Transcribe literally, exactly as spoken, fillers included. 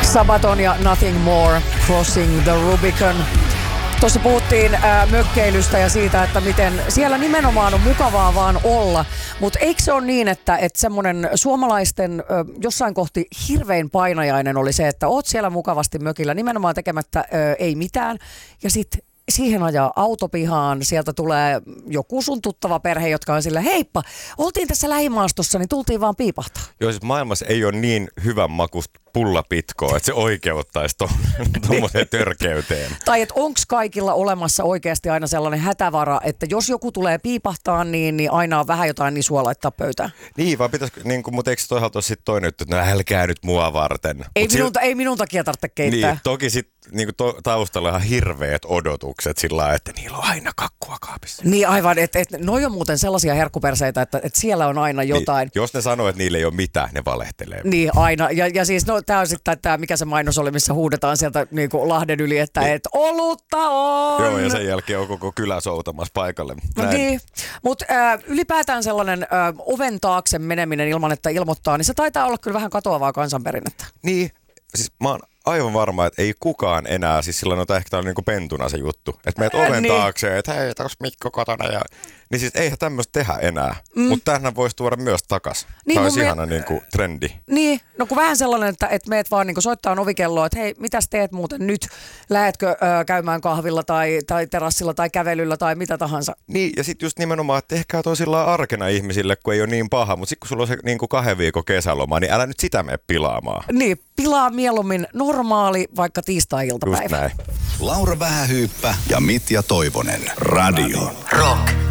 Sabaton ja Nothing More, Crossing the Rubicon. Tuossa puhuttiin ää, mökkeilystä ja siitä, että miten siellä nimenomaan on mukavaa vaan olla. Mutta eikö se ole niin, että, että semmoinen suomalaisten ö, jossain kohti hirvein painajainen oli se, että oot siellä mukavasti mökillä nimenomaan tekemättä ö, ei mitään ja sitten siihen ajaa autopihaan, sieltä tulee joku sun tuttava perhe, jotka on sillä, heippa, oltiin tässä lähimaastossa, niin tultiin vaan piipahtaa. Joo, siis maailmassa ei ole niin hyvän makusta pullapitkoa, että se oikeuttaisi tuommoiseen törkeyteen. Tai että onko kaikilla olemassa oikeasti aina sellainen hätävara, että jos joku tulee piipahtaa, niin, niin aina on vähän jotain nisua laittaa pöytään. Niin, vaan pitäisikö, niin kuin, mutta eikö toisaalta ole sitten toinen juttu, että no älkää nyt mua varten. Ei, Mut minun, sil... ei minun takia tarvitse keittää. Niin, toki sitten niin to, taustalla ihan hirveät odotukset sillä lailla, että niillä on aina kakkua kaapissa. Niin aivan, että et, noi on muuten sellaisia herkkuperseitä, että et siellä on aina jotain. Niin, jos ne sanoo, että niillä ei ole mitään, ne valehtelee. Niin aina, ja, ja siis no tää on sitten tämä, mikä se mainos oli, missä huudetaan sieltä niinku Lahden yli, että niin. Et olutta on. Joo, ja sen jälkeen on koko kylä soutamassa paikalle. No niin, mutta äh, ylipäätään sellainen äh, oven taakse meneminen ilman, että ilmoittaa, niin se taitaa olla kyllä vähän katoavaa kansanperinnettä. Niin, siis mä oon aivan varma, että ei kukaan enää, siis silloin on ehkä tää on niinku pentuna se juttu, että meet oven niin. taakse, että hei, taas Mikko kotona ja... Niin siis eihän tämmöistä tehdä enää, mm. mutta tämähän voisi tuoda myös takas. Niin, tämä olisi ihana mie- niinku trendi. Niin, no kun vähän sellainen, että, että meet vaan niinku soittaa ovikelloa, että hei, mitäs teet muuten nyt? Lähetkö ö, käymään kahvilla tai, tai terassilla tai kävelyllä tai mitä tahansa? Niin, ja sitten just nimenomaan, että tehkää toisillaan arkena ihmisille, kun ei ole niin paha, mutta sitten kun sulla on se niinku kahden viikon kesäloma, niin älä nyt sitä mene pilaamaan. Niin, pilaa mieluummin normaali vaikka tiistai-iltapäivä. Just näin. Laura Vähähyyppä ja Mitja Toivonen. Radio Rock.